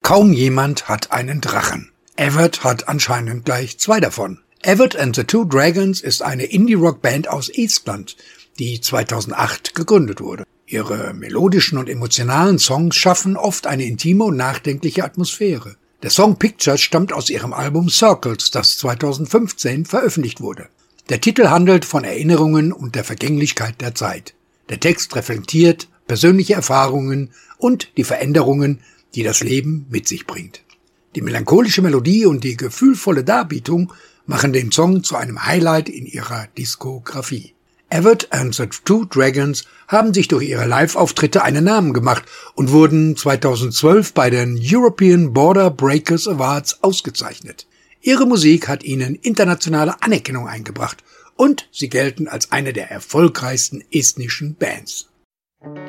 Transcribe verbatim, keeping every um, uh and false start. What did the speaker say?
Kaum jemand hat einen Drachen. Evert hat anscheinend gleich zwei davon. Evert and the Two Dragons ist eine Indie-Rock-Band aus Estland, die zweitausendacht gegründet wurde. Ihre melodischen und emotionalen Songs schaffen oft eine intime und nachdenkliche Atmosphäre. Der Song Pictures stammt aus ihrem Album Circles, das zweitausendfünfzehn veröffentlicht wurde. Der Titel handelt von Erinnerungen und der Vergänglichkeit der Zeit. Der Text reflektiert persönliche Erfahrungen und die Veränderungen, die das Leben mit sich bringt. Die melancholische Melodie und die gefühlvolle Darbietung machen den Song zu einem Highlight in ihrer Diskografie. Evert and the Two Dragons haben sich durch ihre Live-Auftritte einen Namen gemacht und wurden zweitausendzwölf bei den European Border Breakers Awards ausgezeichnet. Ihre Musik hat ihnen internationale Anerkennung eingebracht und sie gelten als eine der erfolgreichsten estnischen Bands.